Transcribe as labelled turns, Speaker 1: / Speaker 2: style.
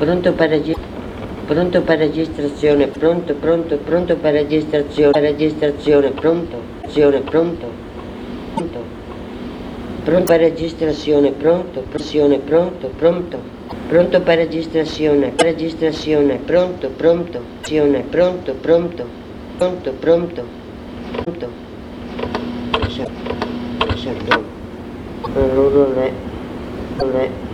Speaker 1: Pronto per pronto per registrazione, pronto, pronto per registrazione, pronto, pronto, pronto, pronto per registrazione, pronto, pronto per registrazione, pronto, pronto, pronto, pronto.